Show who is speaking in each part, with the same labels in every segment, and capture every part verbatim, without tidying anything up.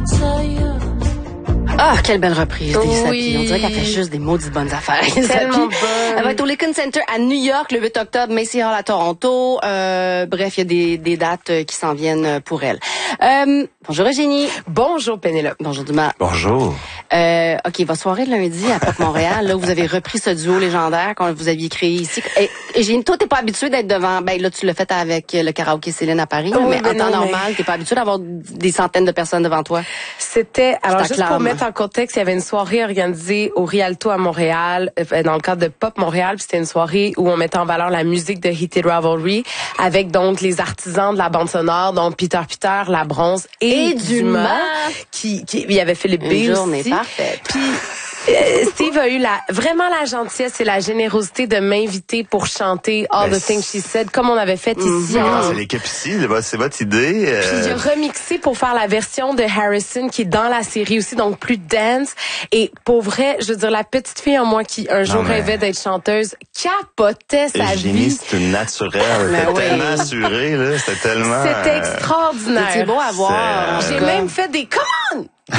Speaker 1: Ah, quelle belle reprise, Lisa
Speaker 2: Oui.
Speaker 1: P. On dirait qu'elle fait juste des maudites bonnes affaires.
Speaker 2: Tellement bonne.
Speaker 1: Elle va être au Lincoln Center à New York le huit octobre, Macy Hall à Toronto. Euh, bref, il y a des, des dates qui s'en viennent pour elle. Euh, bonjour Eugénie.
Speaker 2: Bonjour Pénélope.
Speaker 1: Bonjour Dumas.
Speaker 3: Bonjour.
Speaker 1: Euh, OK, votre soirée de lundi à Pop Montréal, là, vous avez repris ce duo légendaire que vous aviez créé ici. Et, Eugénie, toi, t'es pas habituée d'être devant... Ben là, tu l'as fait avec le karaoké Céline à Paris,
Speaker 2: Oui,
Speaker 1: mais
Speaker 2: ben
Speaker 1: en temps
Speaker 2: non,
Speaker 1: normal,
Speaker 2: mais...
Speaker 1: t'es pas habituée d'avoir des centaines de personnes devant toi.
Speaker 2: C'était, alors juste
Speaker 1: t'acclame.
Speaker 2: pour mettre en contexte, il y avait une soirée organisée au Rialto à Montréal, euh, dans le cadre de Pop Montréal, puis c'était une soirée où on mettait en valeur la musique de Heated Ravelry, avec donc les artisans de la bande sonore, donc Peter Peter, La Bronze et,
Speaker 1: Et
Speaker 2: Dumas,
Speaker 1: Dumas.
Speaker 2: qui, qui, il y avait Philippe B
Speaker 1: Une journée
Speaker 2: aussi.
Speaker 1: parfaite.
Speaker 2: Puis Euh, Steve a eu la vraiment la gentillesse et la générosité de m'inviter pour chanter All
Speaker 3: Ben,
Speaker 2: the Things She Said comme on avait fait
Speaker 1: Mm-hmm.
Speaker 2: ici.
Speaker 3: Ah,
Speaker 2: en-
Speaker 3: c'est l'équipe ici, c'est votre, c'est votre idée. euh,
Speaker 2: Puis il a remixé pour faire la version de Harrison qui est dans la série aussi, donc plus dance. Et pour vrai, je veux dire, la petite fille en moi qui un jour
Speaker 3: mais-
Speaker 2: rêvait d'être chanteuse capotait sa
Speaker 3: Eugénie,
Speaker 2: vie.
Speaker 3: c'est une naturelle.
Speaker 1: Ben
Speaker 3: C'était
Speaker 1: oui.
Speaker 3: tellement assuré, là. C'était tellement...
Speaker 2: C'était
Speaker 3: euh,
Speaker 2: extraordinaire.
Speaker 1: C'est beau à voir.
Speaker 3: C'est-
Speaker 2: J'ai même fait des come on!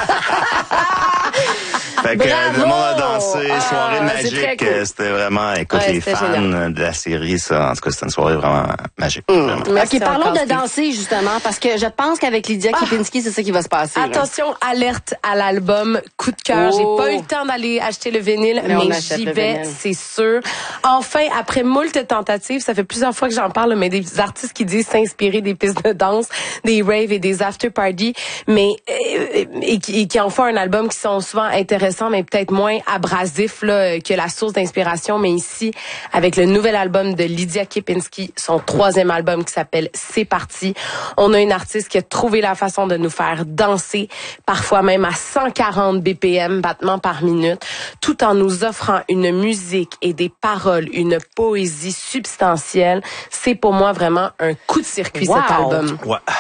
Speaker 3: Fait que euh,
Speaker 2: Bravo!
Speaker 3: le monde a dansé,
Speaker 2: Ah,
Speaker 3: soirée
Speaker 2: c'est très
Speaker 3: magique.
Speaker 2: cool.
Speaker 3: euh, C'était vraiment, écoute,
Speaker 2: Ouais,
Speaker 3: les
Speaker 2: c'était
Speaker 3: fans
Speaker 2: génial.
Speaker 3: de la série, ça, en tout cas, c'était une soirée vraiment magique. Vraiment.
Speaker 2: Merci
Speaker 1: OK, parlons
Speaker 2: encore,
Speaker 1: de
Speaker 2: Steve.
Speaker 1: danser, justement, parce que je pense qu'avec Lydia Kipinski, c'est ça qui va se passer. là.
Speaker 2: Attention, alerte à l'album Coup de cœur.
Speaker 1: Oh.
Speaker 2: J'ai pas eu le temps d'aller acheter le vinyle,
Speaker 1: Mais on
Speaker 2: mais
Speaker 1: achète
Speaker 2: j'y
Speaker 1: le
Speaker 2: vais,
Speaker 1: vinyle.
Speaker 2: c'est sûr. Enfin, après moult tentatives, ça fait plusieurs fois que j'en parle, mais des artistes qui disent s'inspirer des pistes de danse, des raves et des after parties, mais euh, et, qui, et qui en font un album qui sont souvent intéressants, mais peut-être moins abrasifs là, que la source d'inspiration. Mais ici, avec le nouvel album de Lydia Kipinski, son troisième album qui s'appelle C'est parti, on a une artiste qui a trouvé la façon de nous faire danser, parfois même à cent quarante B P M, battements par minute, tout en nous offrant une musique et des paroles, une poésie substantielle. C'est pour moi vraiment un coup de circuit,
Speaker 1: Wow.
Speaker 2: cet album.
Speaker 3: Ouais.